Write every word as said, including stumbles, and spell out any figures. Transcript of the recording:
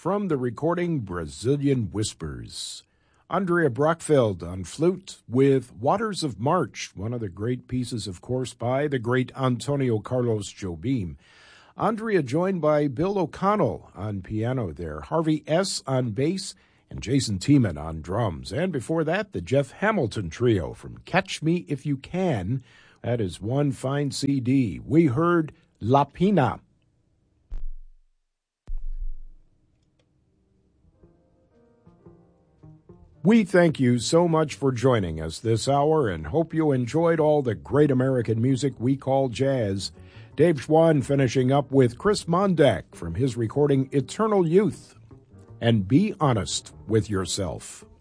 from the recording Brazilian Whispers. Andrea Brockfeld on flute with Waters of March, one of the great pieces, of course, by the great Antonio Carlos Jobim. Andrea joined by Bill O'Connell on piano there, Harvey S. on bass, and Jason Tiemann on drums. And before that, the Jeff Hamilton Trio from Catch Me If You Can. That is one fine C D. We heard La Pina. We thank you so much for joining us this hour and hope you enjoyed all the great American music we call jazz. Dave Schwann finishing up with Chris Mondak from his recording Eternal Youth. And be honest with yourself.